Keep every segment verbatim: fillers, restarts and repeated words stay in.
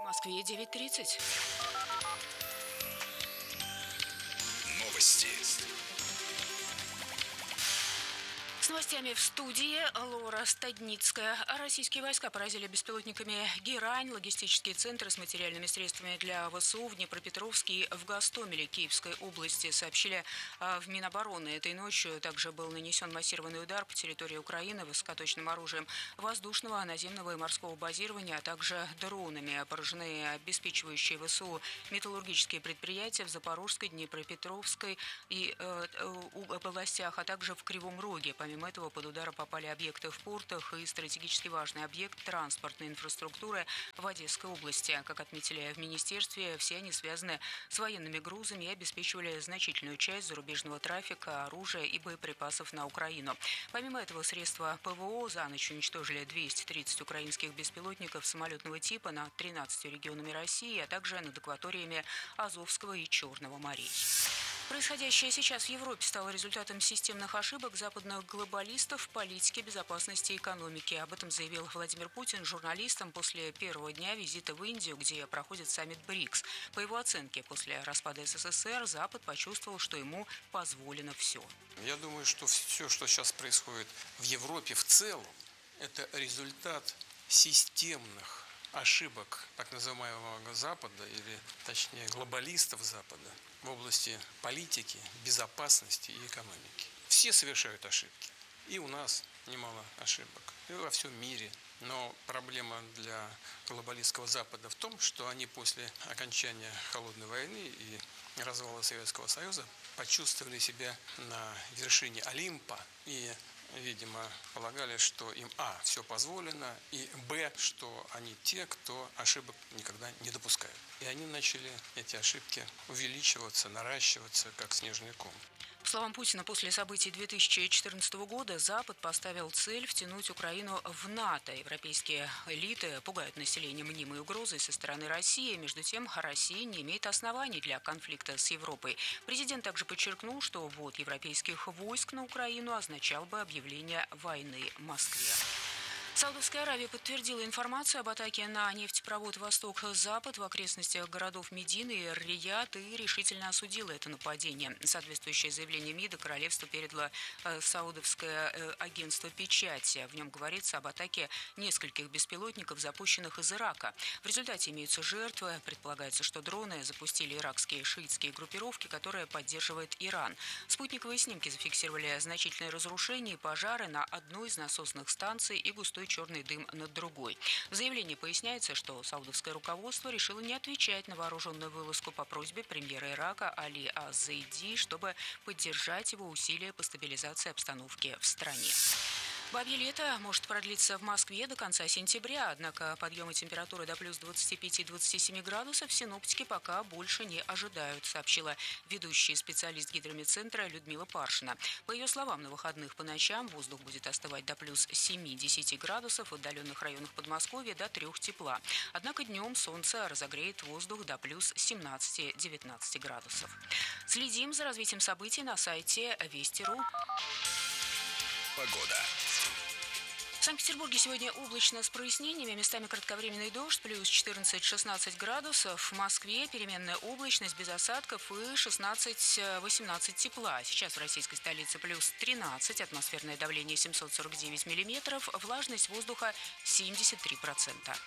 В Москве девять тридцать. Новости. С новостями в студии Лора Стадницкая. Российские войска поразили беспилотниками Герань, логистические центры с материальными средствами для ВСУ в Днепропетровске и в Гостомеле Киевской области, сообщили в Минобороны. Этой ночью также был нанесен массированный удар по территории Украины высокоточным оружием воздушного, наземного и морского базирования, а также дронами. Поражены обеспечивающие ВСУ металлургические предприятия в Запорожской, Днепропетровской и э, областях, а также в Кривом Роге. Помимо Помимо этого, под удары попали объекты в портах и стратегически важный объект транспортной инфраструктуры в Одесской области. Как отметили в министерстве, все они связаны с военными грузами и обеспечивали значительную часть зарубежного трафика, оружия и боеприпасов на Украину. Помимо этого, средства ПВО за ночь уничтожили двести тридцать украинских беспилотников самолетного типа над тринадцатью регионами России, а также над акваториями Азовского и Черного морей. Происходящее сейчас в Европе стало результатом системных ошибок западных глобалистов в политике, безопасности и экономике. Об этом заявил Владимир Путин журналистам после первого дня визита в Индию, где проходит саммит БРИКС. По его оценке, после распада СССР Запад почувствовал, что ему позволено все. Я думаю, что все, что сейчас происходит в Европе в целом, это результат системных ошибок так называемого Запада, или точнее глобалистов Запада в области политики, безопасности и экономики. Все совершают ошибки. И у нас немало ошибок, и во всем мире. Но проблема для глобалистского Запада в том, что они после окончания Холодной войны и развала Советского Союза почувствовали себя на вершине Олимпа и, видимо, полагали, что им а. все позволено, и б. что они те, кто ошибок никогда не допускают. И они начали эти ошибки увеличиваться, наращиваться, как снежный ком. По словам Путина, после событий две тысячи четырнадцатого года Запад поставил цель втянуть Украину в НАТО. Европейские элиты пугают население мнимой угрозой со стороны России. Между тем, Россия не имеет оснований для конфликта с Европой. Президент также подчеркнул, что ввод европейских войск на Украину означал бы объявление войны Москве. Саудовская Аравия подтвердила информацию об атаке на нефтепровод «Восток-Запад» в окрестностях городов Медина и Рияд и решительно осудила это нападение. Соответствующее заявление МИДа королевство передало саудовское агентство «Печати». В нем говорится об атаке нескольких беспилотников, запущенных из Ирака. В результате имеются жертвы. Предполагается, что дроны запустили иракские шиитские группировки, которые поддерживает Иран. Спутниковые снимки зафиксировали значительные разрушения и пожары на одной из насосных станций и густой черный дым над другой. В заявлении поясняется, что саудовское руководство решило не отвечать на вооруженную вылазку по просьбе премьера Ирака Али аз-Зайди, чтобы поддержать его усилия по стабилизации обстановки в стране. Бабье лето может продлиться в Москве до конца сентября, однако подъема температуры до плюс двадцати пяти — двадцати семи градусов синоптики пока больше не ожидают, сообщила ведущий специалист гидрометцентра Людмила Паршина. По ее словам, на выходных по ночам воздух будет остывать до плюс семи-десяти градусов, в отдаленных районах Подмосковья до трех тепла. Однако днем солнце разогреет воздух до плюс семнадцати — девятнадцати градусов. Следим за развитием событий на сайте Вести точка ру. Погода. В Санкт-Петербурге сегодня облачно с прояснениями, местами кратковременный дождь, плюс четырнадцать — шестнадцать градусов. В Москве переменная облачность без осадков и шестнадцать — восемнадцать тепла. Сейчас в российской столице плюс тринадцать, атмосферное давление семьсот сорок девять миллиметров, влажность воздуха семьдесят три процента.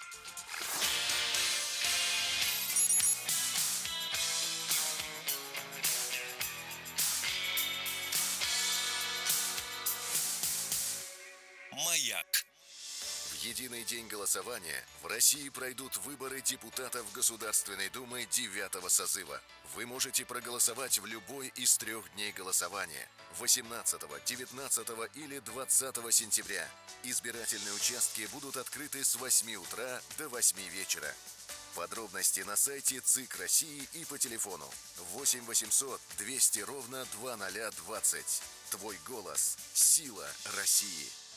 Маяк. В единый день голосования в России пройдут выборы депутатов Государственной Думы девятого созыва. Вы можете проголосовать в любой из трех дней голосования – восемнадцатого, девятнадцатого или двадцатого сентября. Избирательные участки будут открыты с восьми утра до восьми вечера. Подробности на сайте ЦИК России и по телефону восемь восемьсот двести ровно два ноль двадцать. Твой голос – сила России.